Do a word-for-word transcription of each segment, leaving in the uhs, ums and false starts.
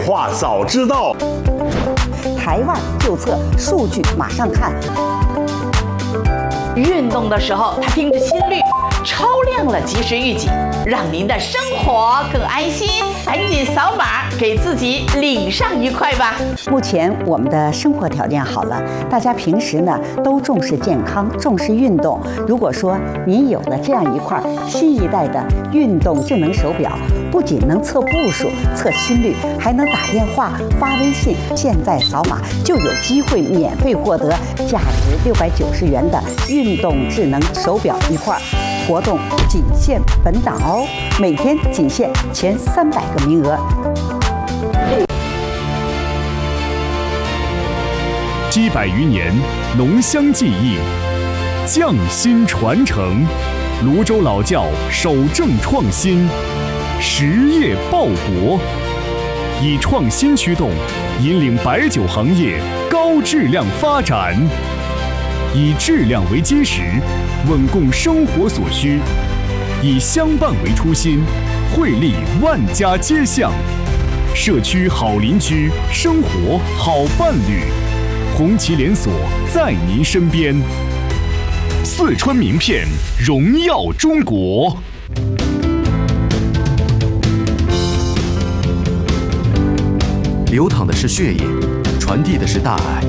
话早知道。 台湾就测数据马上看。 运动的时候，它凭着心率超量了及时预警，让您的生活更安心。赶紧扫码给自己领上一块吧。 目前我们的生活条件好了，大家平时呢都重视健康，重视运动。如果说您有了这样一块新一代的运动智能手表，不仅能测步数、测心率，还能打电话、发微信。现在扫码就有机会免费获得价值六百九十元的运动智能手表一块。活动仅限本档哦，每天仅限前三百个名额。 七百余年浓香技艺，匠心传承，泸州老窖守正创新，实业报国，以创新驱动，引领白酒行业高质量发展，以质量为基石，稳供生活所需，以相伴为初心，惠利万家街巷，社区好邻居，生活好伴侣，红旗连锁在您身边。四川名片，荣耀中国。 流淌的是血液，传递的是大爱。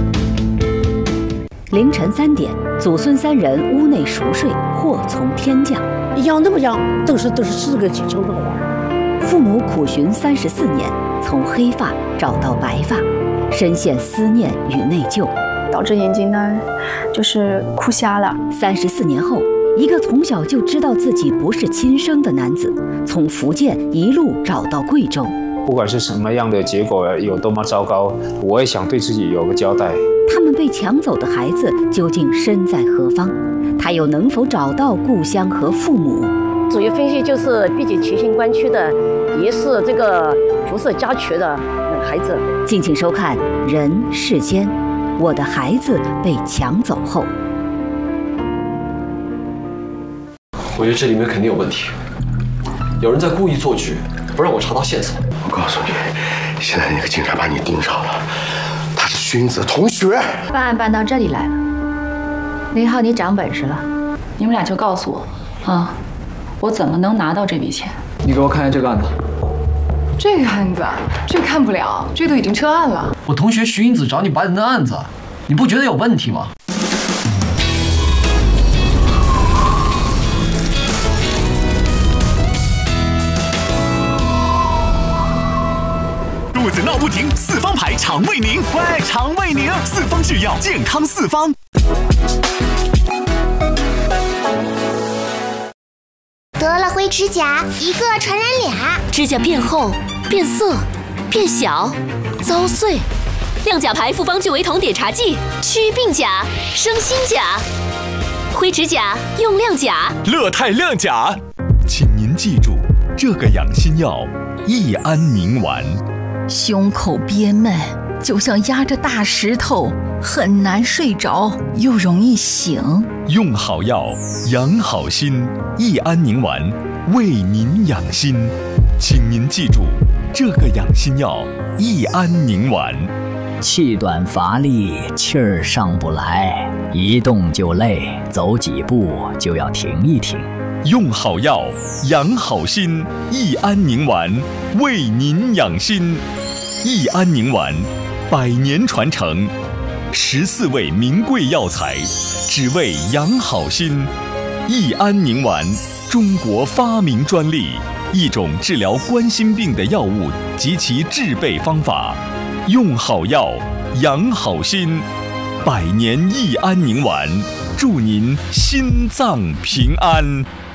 凌晨三点，祖孙三人屋内熟睡，祸从天降。 养都不养，都是都是十个几成的花。 父母苦寻三十四年，从黑发找到白发，深陷思念与内疚， 导致眼睛呢就是哭瞎了。 三十四年后，一个从小就知道自己不是亲生的男子，从福建一路找到贵州。 不管是什么样的结果有多么糟糕，我也想对自己有个交代。 他们被抢走的孩子究竟身在何方？他又能否找到故乡和父母？ 主要分析就是毕竟七星关区的，也是这个辐射家区的孩子。 敬请收看《人世间》，我的孩子被抢走后。 我觉得这里面肯定有问题，有人在故意做局，不让我查到线索。 我告诉你，现在那个警察把你盯上了，他是勋子同学。 办案办到这里来了，林浩，你长本事了，你们俩就告诉我，啊，我怎么能拿到这笔钱？ 你给我看一下这个案子。 这个案子，这看不了，这都已经撤案了。 我同学徐英子找你办的案子，你不觉得有问题吗？ 肚子闹不停，四方牌肠胃宁，喂，肠胃宁，四方制药，健康四方。 得了灰指甲，一个传染俩， 指甲变厚、变色、变小、遭碎。亮甲牌复方聚维酮碘茶剂，祛病甲，生新甲。灰指甲用亮甲， 乐泰亮甲。请您记住，这个养心药益安宁丸。 胸口憋闷，就像压着大石头，很难睡着，又容易醒。 用好药，养好心，益安宁丸为您养心。请您记住，这个养心药益安宁丸。 气短乏力，气儿上不来，一动就累，走几步就要停一停。 用好药，养好心，益安宁丸为您养心。益安宁丸，百年传承，十四味名贵药材，只为养好心。益安宁丸，中国发明专利，一种治疗冠心病的药物及其制备方法。用好药，养好心，百年益安宁丸，祝您心脏平安。